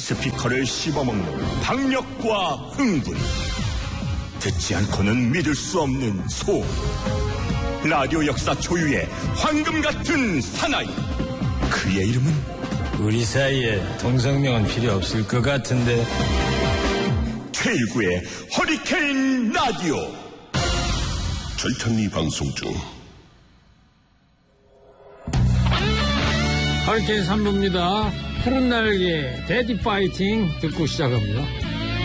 스피커를 씹어먹는 박력과 흥분, 듣지 않고는 믿을 수 없는 소음, 라디오 역사 초유의 황금 같은 사나이. 그의 이름은 우리 사이에 동성명은 필요 없을 것 같은데. 최일구의 허리케인 라디오. 절찬리 방송 중. 허리케인 3부입니다. 푸른 날개 데디 파이팅 듣고 시작합니다.